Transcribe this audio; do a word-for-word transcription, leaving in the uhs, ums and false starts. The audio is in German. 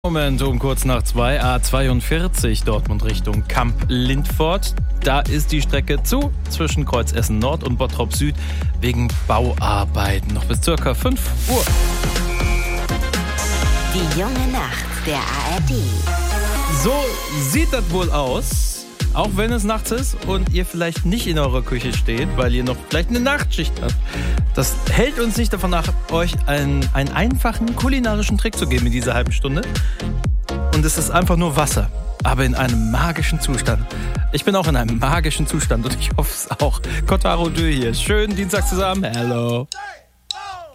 Moment um kurz nach zwei, A zweiundvierzig, Dortmund Richtung Kamp-Lindfort. Da ist die Strecke zu zwischen Kreuz Essen Nord und Bottrop Süd wegen Bauarbeiten. Noch bis circa fünf Uhr. Die junge Nacht der A R D. So sieht das wohl aus. Auch wenn es nachts ist und ihr vielleicht nicht in eurer Küche steht, weil ihr noch vielleicht eine Nachtschicht habt. Das hält uns nicht davon ab, euch einen, einen einfachen kulinarischen Trick zu geben in dieser halben Stunde. Und es ist einfach nur Wasser, aber in einem magischen Zustand. Ich bin auch in einem magischen Zustand und ich hoffe es auch. Kotaro Dö hier. Schönen Dienstag zusammen. Hello.